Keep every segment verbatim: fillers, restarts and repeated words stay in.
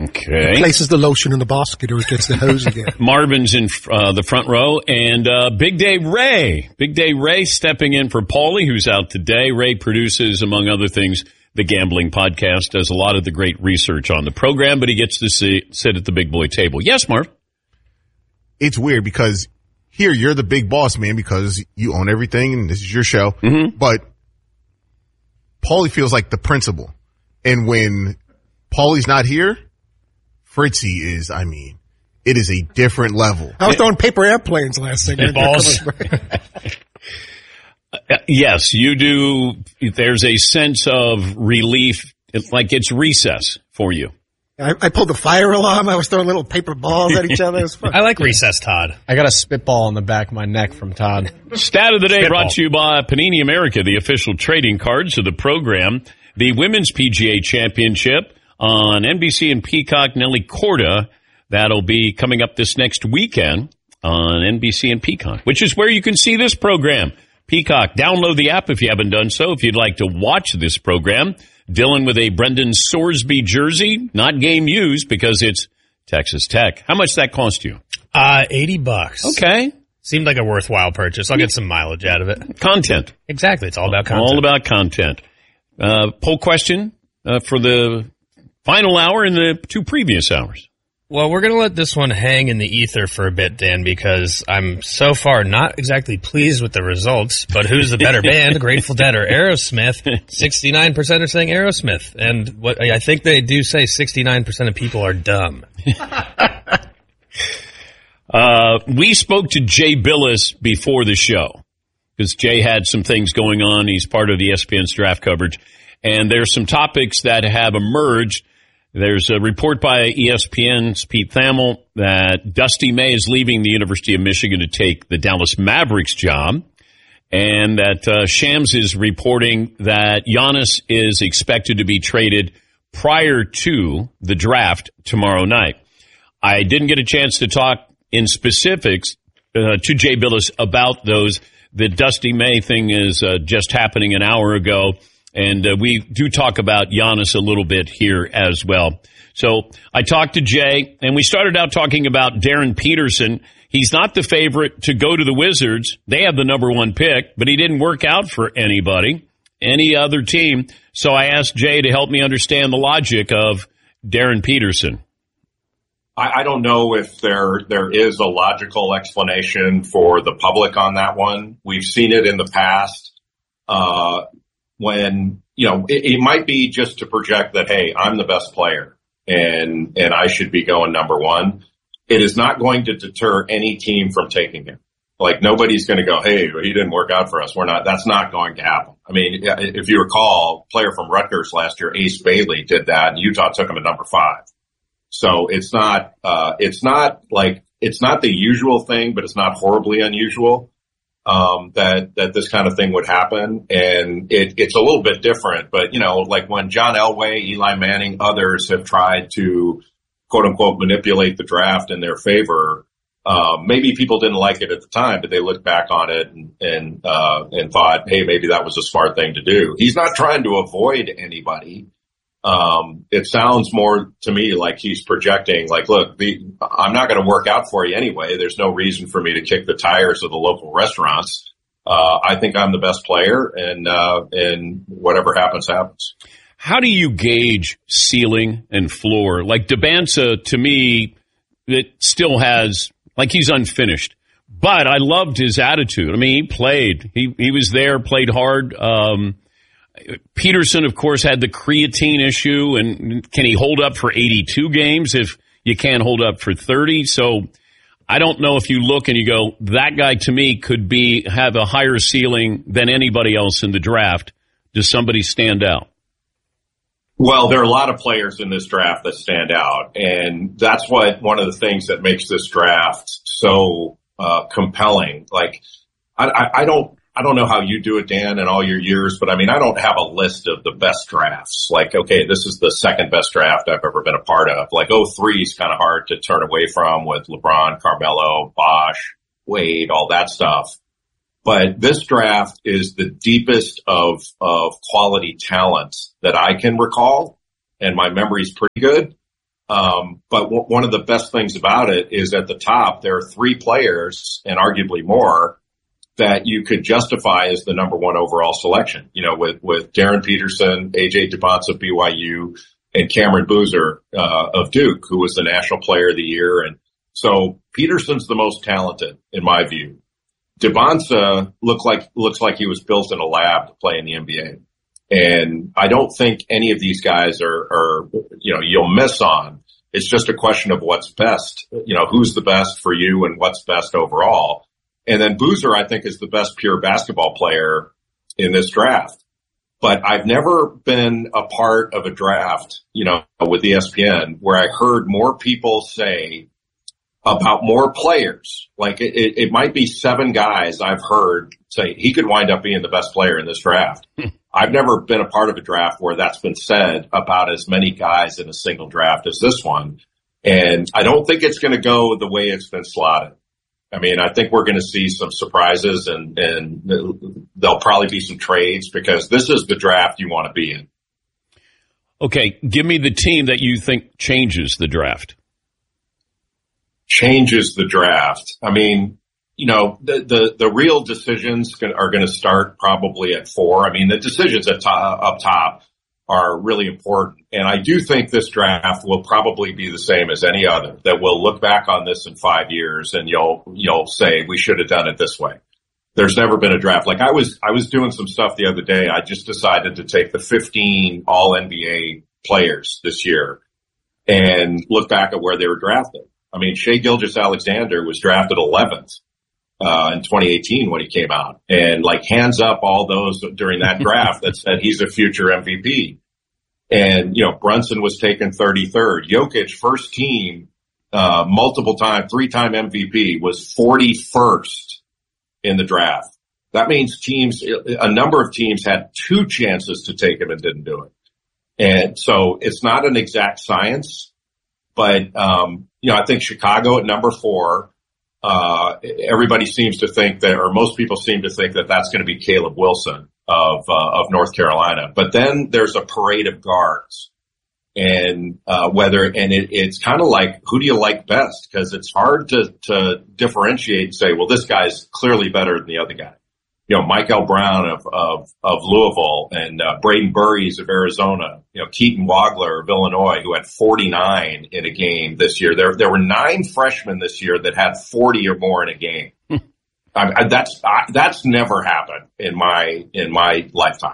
Okay. He places the lotion in the basket or he gets the hose again. Marvin's in uh, the front row, and uh, Big Day Ray. Big Day Ray stepping in for Paulie, who's out today. Ray produces, among other things, the Gambling Podcast, does a lot of the great research on the program, but he gets to see, sit at the big boy table. Yes, Marv? It's weird because here you're the big boss, man, because you own everything and this is your show. Mm-hmm. But Paulie feels like the principal. And when Paulie's not here, Fritzy is, I mean, it is a different level. I was throwing paper airplanes last segment. Balls. Uh, yes, you do. There's a sense of relief, it's like it's recess for you. I, I pulled the fire alarm. I was throwing little paper balls at each other. It was fun. I like recess, Todd. I got a spitball on the back of my neck from Todd. Stat of the day Spitball. brought to you by Panini America, the official trading cards of the program. The Women's P G A Championship on N B C and Peacock, Nelly Korda. That'll be coming up this next weekend on N B C and Peacock, which is where you can see this program. Peacock, download the app if you haven't done so. If you'd like to watch this program, Dylan with a Brendan Sorsby jersey, not game used because it's Texas Tech. How much that cost you? Uh, eighty bucks. Okay. Seemed like a worthwhile purchase. I'll get some mileage out of it. Content. Exactly. It's all about content. All about content. Uh, poll question uh, for the final hour and the two previous hours. Well, we're going to let this one hang in the ether for a bit, Dan, because I'm so far not exactly pleased with the results, but who's the better band, Grateful Dead or Aerosmith? sixty-nine percent are saying Aerosmith, and what I think they do say sixty-nine percent of people are dumb. uh, we spoke to Jay Billis before the show, because Jay had some things going on. He's part of the E S P N's draft coverage, and there's some topics that have emerged. There's a report by E S P N's Pete Thamel that Dusty May is leaving the University of Michigan to take the Dallas Mavericks job, and that uh, Shams is reporting that Giannis is expected to be traded prior to the draft tomorrow night. I didn't get a chance to talk in specifics uh, to Jay Billis about those. The Dusty May thing is uh, just happening an hour ago. And uh, we do talk about Giannis a little bit here as well. So I talked to Jay, and we started out talking about Darren Peterson. He's not the favorite to go to the Wizards. They have the number one pick, but he didn't work out for anybody, any other team. So I asked Jay to help me understand the logic of Darren Peterson. I, I don't know if there there is a logical explanation for the public on that one. We've seen it in the past. Uh When, you know, it, it might be just to project that, hey, I'm the best player and, and I should be going number one. It is not going to deter any team from taking him. Like nobody's going to go, hey, he didn't work out for us. We're not, that's not going to happen. I mean, if you recall, a player from Rutgers last year, Ace Bailey, did that and Utah took him at number five. So it's not, uh, it's not like, it's not the usual thing, but it's not horribly unusual. Um, that, that this kind of thing would happen. And it, it's a little bit different, but you know, like when John Elway, Eli Manning, others have tried to quote unquote manipulate the draft in their favor. Uh, maybe people didn't like it at the time, but they looked back on it and, and, uh, and thought, hey, maybe that was a smart thing to do. He's not trying to avoid anybody. Um, it sounds more to me like he's projecting like, look, the, I'm not going to work out for you anyway. There's no reason for me to kick the tires of the local restaurants. Uh, I think I'm the best player and, uh, and whatever happens, happens. How do you gauge ceiling and floor? Like Debanza, to me, it still has, like he's unfinished, but I loved his attitude. I mean, he played, he, he was there, played hard. Um, Peterson, of course, had the creatine issue, and can he hold up for eighty-two games if you can't hold up for thirty? So I don't know if you look and you go, that guy to me could be have a higher ceiling than anybody else in the draft. Does somebody stand out? Well, there are a lot of players in this draft that stand out, and that's what one of the things that makes this draft so uh, compelling. Like, I, I, I don't. I don't know how you do it, Dan, in all your years, but I mean, I don't have a list of the best drafts. Like, okay, this is the second best draft I've ever been a part of. Like, oh three is kind of hard to turn away from with LeBron, Carmelo, Bosh, Wade, all that stuff. But this draft is the deepest of, of quality talent that I can recall, and my memory's pretty good. Um, but w- one of the best things about it is at the top, there are three players and arguably more that you could justify as the number one overall selection, you know, with, with Darren Peterson, A J Dubonsa of B Y U, and Cameron Boozer, uh, of Duke, who was the National Player of the Year. And so Peterson's the most talented in my view. Dubonsa look like, looks like he was built in a lab to play in the N B A. And I don't think any of these guys are, are, you know, you'll miss on. It's just a question of what's best, you know, who's the best for you and what's best overall. And then Boozer, I think, is the best pure basketball player in this draft. But I've never been a part of a draft, you know, with E S P N where I heard more people say about more players. Like it, it, it might be seven guys I've heard say he could wind up being the best player in this draft. I've never been a part of a draft where that's been said about as many guys in a single draft as this one. And I don't think it's going to go the way it's been slotted. I mean, I think we're going to see some surprises and, and there'll probably be some trades because this is the draft you want to be in. Okay. Give me the team that you think changes the draft. Changes the draft. I mean, you know, the, the, the real decisions are going to start probably at four. I mean, the decisions at top, up top are really important. And I do think this draft will probably be the same as any other, that we'll look back on this in five years and you'll, you'll say we should have done it this way. There's never been a draft. Like I was, I was doing some stuff the other day. I just decided to take the fifteen all N B A players this year and look back at where they were drafted. I mean, Shai Gilgeous-Alexander was drafted eleventh, uh, in twenty eighteen when he came out, and like hands up all those during that draft that said he's a future M V P. And, you know, Brunson was taken thirty-third. Jokic, first team, uh, multiple time, three time M V P, was forty-first in the draft. That means teams, a number of teams had two chances to take him and didn't do it. And so it's not an exact science, but, um, you know, I think Chicago at number four, uh, everybody seems to think that, or most people seem to think that that's going to be Caleb Wilson of, uh, of North Carolina. But then there's a parade of guards and, uh, whether, and it, it's kind of like, who do you like best? Cause it's hard to, to differentiate and say, well, this guy's clearly better than the other guy. You know, Michael Brown of, of, of Louisville and, uh, Braden Burries of Arizona, you know, Keaton Wagler of Illinois, who had forty-nine in a game this year. There, there were nine freshmen this year that had forty or more in a game. I, I, that's, I, that's never happened in my, in my lifetime.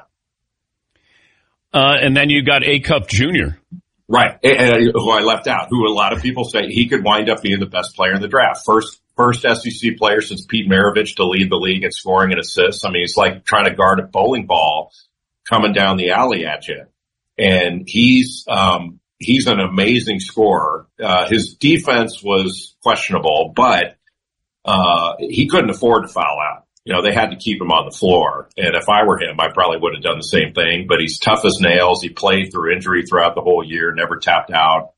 Uh, and then you got A. Cup Junior Right. And, and, who I left out, who a lot of people say he could wind up being the best player in the draft. First, First S E C player since Pete Maravich to lead the league in scoring and assists. I mean, it's like trying to guard a bowling ball coming down the alley at you. And he's, um, he's an amazing scorer. Uh, his defense was questionable, but, uh, he couldn't afford to foul out. You know, they had to keep him on the floor. And if I were him, I probably would have done the same thing, but he's tough as nails. He played through injury throughout the whole year, never tapped out.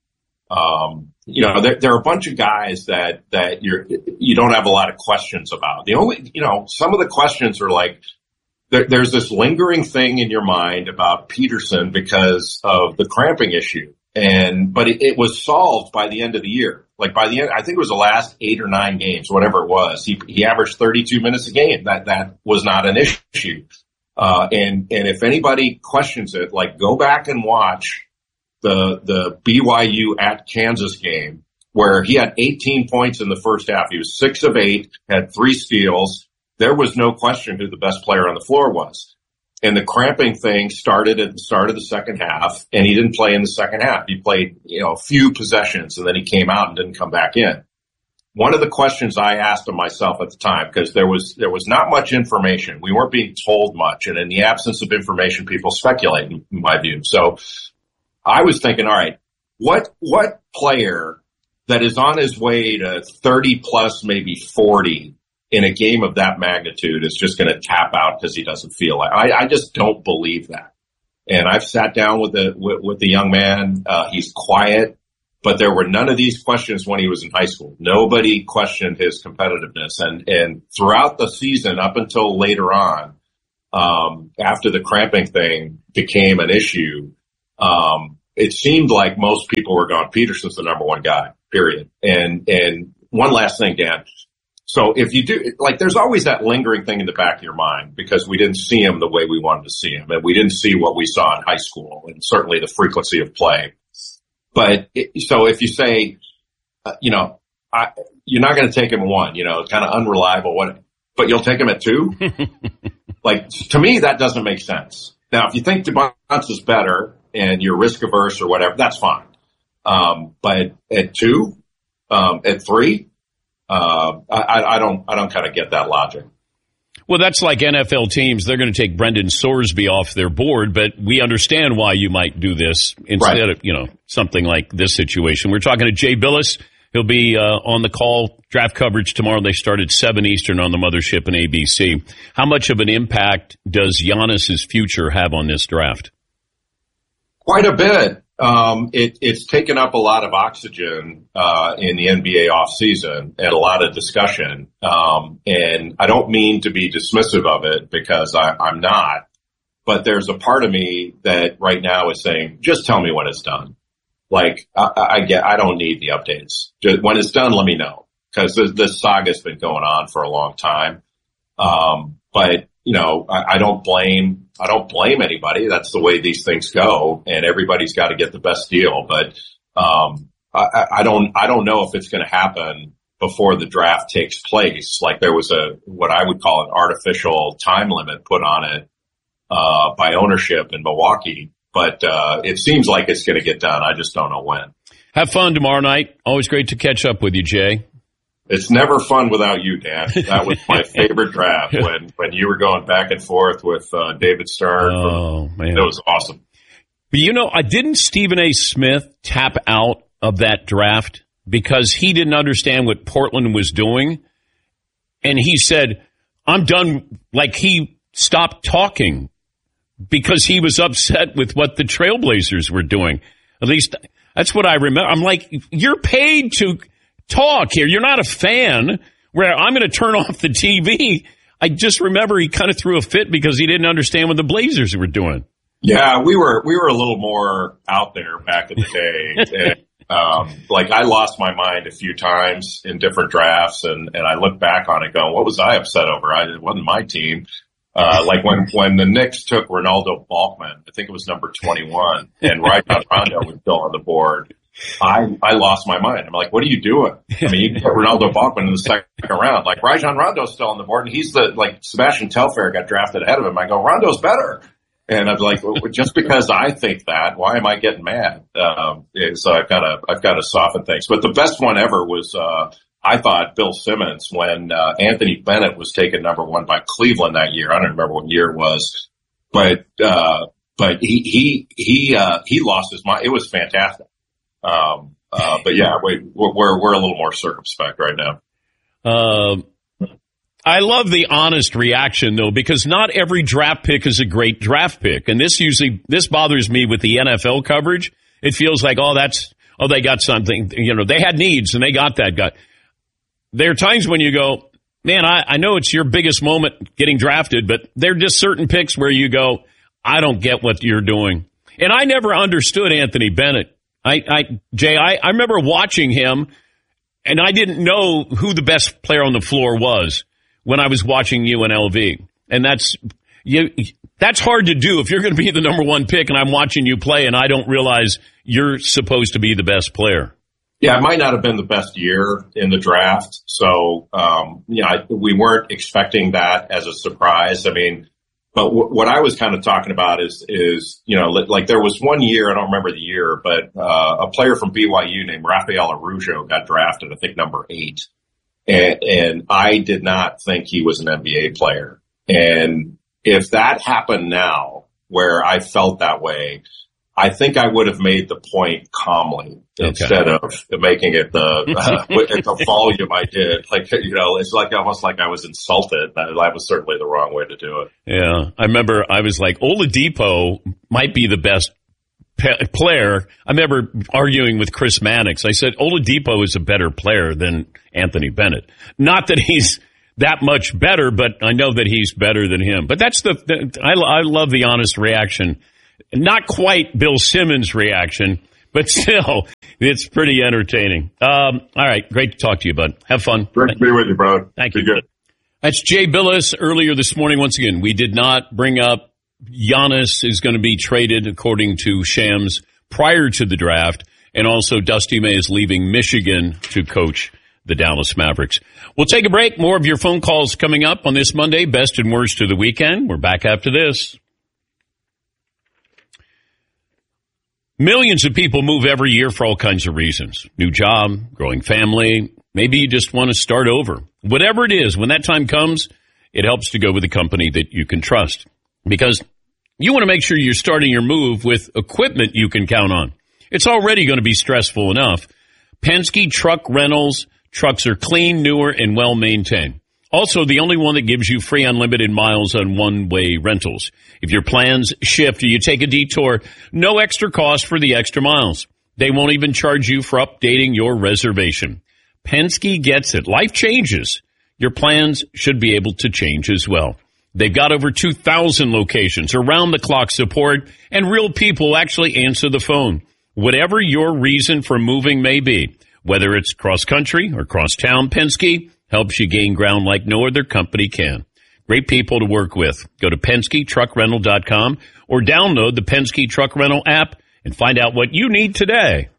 Um, you know, there, there are a bunch of guys that, that you're, you don't have a lot of questions about. The only, you know, some of the questions are like, there, there's this lingering thing in your mind about Peterson because of the cramping issue. And, but it, it was solved by the end of the year. Like by the end, I think it was the last eight or nine games, whatever it was. He, he averaged thirty-two minutes a game. That, that was not an issue. Uh, and, and if anybody questions it, like go back and watch the, the B Y U at Kansas game where he had eighteen points in the first half. He was six of eight, had three steals. There was no question who the best player on the floor was. And the cramping thing started at the start of the second half, and he didn't play in the second half. He played, you know, a few possessions, and then he came out and didn't come back in. One of the questions I asked of myself at the time, because there was, there was not much information. We weren't being told much. And in the absence of information, people speculate, in my view. So I was thinking, all right, what, what player that is on his way to thirty plus, maybe forty in a game of that magnitude is just going to tap out because he doesn't feel it. I, I just don't believe that. And I've sat down with the, with, with the young man. Uh, he's quiet, but there were none of these questions when he was in high school. Nobody questioned his competitiveness. And, and throughout the season up until later on, um, after the cramping thing became an issue, um, it seemed like most people were going, Peterson's the number one guy, period. And, and one last thing, Dan. So if you do, like, there's always that lingering thing in the back of your mind because we didn't see him the way we wanted to see him, and we didn't see what we saw in high school, and certainly the frequency of play. But it, so if you say, uh, you know, I, you're not going to take him at one, you know, kind of unreliable, what, but you'll take him at two? Like, to me, that doesn't make sense. Now, if you think DeBonce is better and you're risk averse or whatever, that's fine. Um, but at two, um, at three, Uh, I, I don't, I don't kind of get that logic. Well, that's like N F L teams. They're going to take Brendan Sorsby off their board, but we understand why you might do this instead right. of, you know, something like this situation. We're talking to Jay Bilas. He'll be uh, on the call, draft coverage tomorrow. They start at seven Eastern on the Mothership and A B C. How much of an impact does Giannis's future have on this draft? Quite a bit. Um, it, it's taken up a lot of oxygen, uh, in the N B A offseason and a lot of discussion. Um, and I don't mean to be dismissive of it because I, I'm not, but there's a part of me that right now is saying, just tell me when it's done. Like, I, I get, I don't need the updates. Just, when it's done, let me know. Cause this, this saga's been going on for a long time. Um, but, you know, I, I don't blame, I don't blame anybody. That's the way these things go, and everybody's got to get the best deal. But um, I, I don't, I don't know if it's going to happen before the draft takes place. Like there was a what I would call an artificial time limit put on it uh, by ownership in Milwaukee. But uh, it seems like it's going to get done. I just don't know when. Have fun tomorrow night. Always great to catch up with you, Jay. It's never fun without you, Dan. That was my favorite draft when, when you were going back and forth with uh, David Stern. Oh, man. It was awesome. But, you know, I didn't Stephen A. Smith tap out of that draft because he didn't understand what Portland was doing. And he said, I'm done. Like he stopped talking because he was upset with what the Trailblazers were doing. At least that's what I remember. I'm like, you're paid to talk here. You're not a fan where I'm going to turn off the T V. I just remember he kind of threw a fit because he didn't understand what the Blazers were doing. Yeah, we were we were a little more out there back in the day. and, um, like I lost my mind a few times in different drafts, and, and I look back on it going, what was I upset over? I, it wasn't my team. Uh, like when, when the Knicks took Ronaldo Balkman, I think it was number twenty-one, and Rajon Rondo was still on the board. I, I lost my mind. I'm like, what are you doing? I mean, you can put Ronaldo Balkman in the second round. Like, Rajon Rondo's still on the board, and he's the, like, Sebastian Telfair got drafted ahead of him. I go, Rondo's better. And I'm like, well, just because I think that, why am I getting mad? Um, so I've got to, I've got to soften things. But the best one ever was, uh, I thought Bill Simmons when, uh, Anthony Bennett was taken number one by Cleveland that year. I don't remember what year it was, but, uh, but he, he, he, uh, he lost his mind. It was fantastic. Um, uh, but yeah, we, we're, we're a little more circumspect right now. Uh, I love the honest reaction though, because not every draft pick is a great draft pick. And this usually, this bothers me with the N F L coverage. It feels like, oh, that's, oh, they got something, you know, they had needs and they got that guy. There are times when you go, man, I, I know it's your biggest moment getting drafted, but there are just certain picks where you go, I don't get what you're doing. And I never understood Anthony Bennett. I, I, Jay, I, I remember watching him and I didn't know who the best player on the floor was when I was watching U N L V. And that's, you, that's hard to do if you're going to be the number one pick and I'm watching you play and I don't realize you're supposed to be the best player. Yeah, it might not have been the best year in the draft. So, um, you know, I, we weren't expecting that as a surprise. I mean, but w- what I was kind of talking about is, is, you know, li- like there was one year, I don't remember the year, but, uh, a player from B Y U named Rafael Araujo got drafted, I think number eight. And, and I did not think he was an N B A player. And if that happened now, where I felt that way, I think I would have made the point calmly okay. instead of making it the uh, the volume I did. Like, you know, it's like almost like I was insulted. That, that was certainly the wrong way to do it. Yeah, I remember I was like, Oladipo might be the best pe- player. I remember arguing with Chris Mannix. I said Oladipo is a better player than Anthony Bennett. Not that he's that much better, but I know that he's better than him. But that's the, the I, I love the honest reaction. Not quite Bill Simmons' reaction, but still, it's pretty entertaining. Um, all right, great to talk to you, bud. Have fun. Great to be with you, bro. Thank be you. Good. That's Jay Billis earlier this morning. Once again, we did not bring up Giannis is going to be traded, according to Shams, prior to the draft, and also Dusty May is leaving Michigan to coach the Dallas Mavericks. We'll take a break. More of your phone calls coming up on this Monday, best and worst of the weekend. We're back after this. Millions of people move every year for all kinds of reasons. New job, growing family, maybe you just want to start over. Whatever it is, when that time comes, it helps to go with a company that you can trust. Because you want to make sure you're starting your move with equipment you can count on. It's already going to be stressful enough. Penske Truck Rentals, trucks are clean, newer, and well-maintained. Also, the only one that gives you free unlimited miles on one-way rentals. If your plans shift or you take a detour, no extra cost for the extra miles. They won't even charge you for updating your reservation. Penske gets it. Life changes. Your plans should be able to change as well. They've got over two thousand locations, around-the-clock support, and real people actually answer the phone. Whatever your reason for moving may be, whether it's cross-country or cross-town, Penske helps you gain ground like no other company can. Great people to work with. Go to Penske Truck Rental dot com or download the Penske Truck Rental app and find out what you need today.